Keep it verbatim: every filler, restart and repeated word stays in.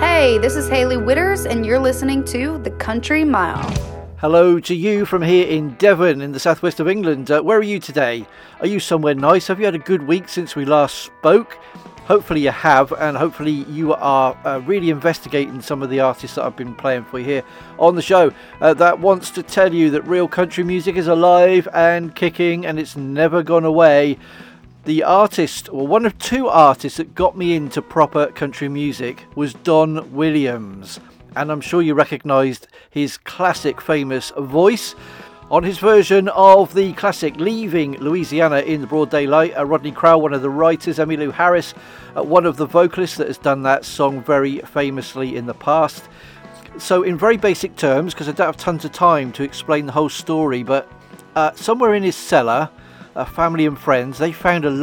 Hey, this is Haley Witters, and you're listening to The Country Mile. Hello to you from here in Devon in the southwest of England. Uh, where are you today? Are you somewhere nice? Have you had a good week since we last spoke? Hopefully you have, and hopefully you are uh, really investigating some of the artists that I've been playing for you here on the show. Uh, that wants to tell you that real country music is alive and kicking, and it's never gone away. The artist, or one of two artists that got me into proper country music was Don Williams. And I'm sure you recognised his classic famous voice. On his version of the classic Leaving Louisiana in the Broad Daylight, uh, Rodney Crowell, one of the writers, Emmylou Harris, uh, one of the vocalists that has done that song very famously in the past. So in very basic terms, because I don't have tons of time to explain the whole story, but uh, somewhere in his cellar, uh, family and friends, they found a